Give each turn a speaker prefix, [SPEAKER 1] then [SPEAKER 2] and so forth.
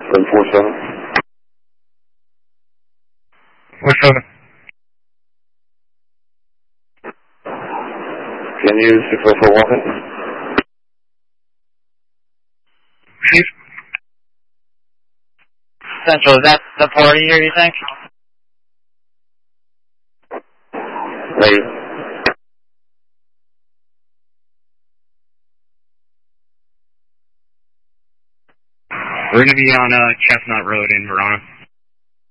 [SPEAKER 1] 747.
[SPEAKER 2] 47.
[SPEAKER 1] Can you 604 walk-in?
[SPEAKER 2] Chief?
[SPEAKER 3] Central, is that the party here, you think?
[SPEAKER 1] Negative.
[SPEAKER 2] We're going to be on Chestnut Road in Verona.